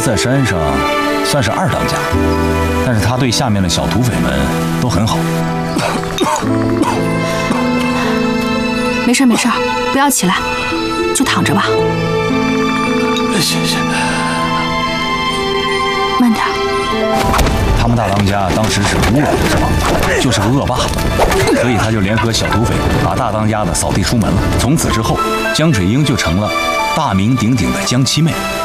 在山上算是二当家，但是他对下面的小土匪们都很好。 没事没事，不要起来，就躺着吧。 谢谢。 慢点。 他们大当家当时是无恶不作，就是个恶霸，所以他就联合小土匪把大当家的扫地出门了。从此之后，江水英就成了大名鼎鼎的江七妹。